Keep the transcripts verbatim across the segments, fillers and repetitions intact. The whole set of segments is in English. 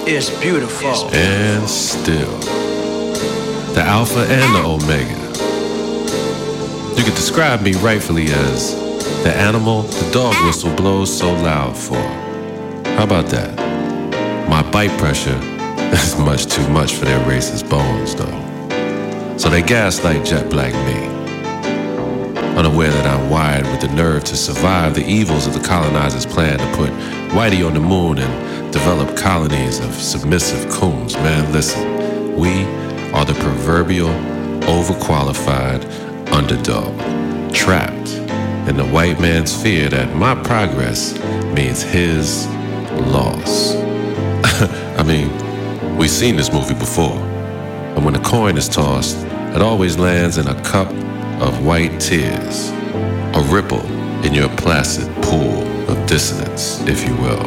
is beautiful. And still, the Alpha and the Omega. You could describe me rightfully as the animal the dog whistle blows so loud for. How about that? My bite pressure is much too much for their racist bones, though. So they gaslight jet black me, unaware that I'm wired with the nerve to survive the evils of the colonizers' plan to put Whitey on the moon and develop colonies of submissive coons. Man, listen, we are the proverbial overqualified underdog, trapped in the white man's fear that my progress means his loss. I mean, we've seen this movie before. And when a coin is tossed, it always lands in a cup of white tears, a ripple in your placid pool of dissonance, if you will.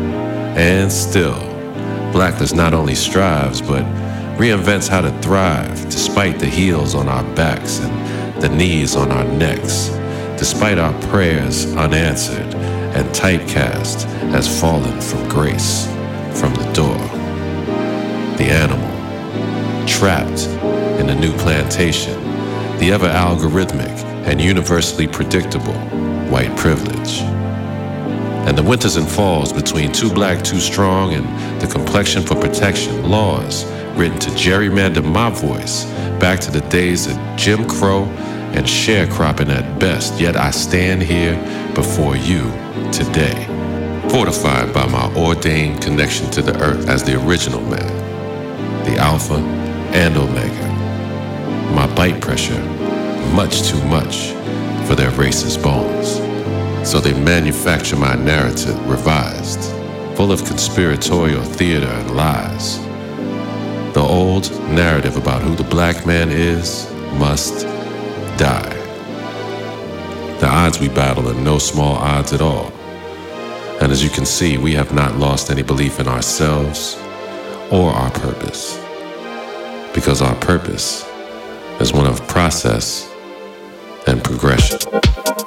And still, Blacklist not only strives, but reinvents how to thrive, despite the heels on our backs and the knees on our necks, despite our prayers unanswered and typecast as fallen from grace from the door. The animal, trapped in a new plantation, the ever algorithmic and universally predictable white privilege. And the winters and falls between too black, too strong, and the complexion for protection, laws written to gerrymander my voice back to the days of Jim Crow and sharecropping at best. Yet I stand here before you today, fortified by my ordained connection to the earth as the original man, the Alpha and Omega. My bite pressure, much too much for their racist bones. So they manufacture my narrative revised, full of conspiratorial theater and lies. The old narrative about who the black man is must die. The odds we battle are no small odds at all. And as you can see, we have not lost any belief in ourselves or our purpose, because our purpose is one of process and progression.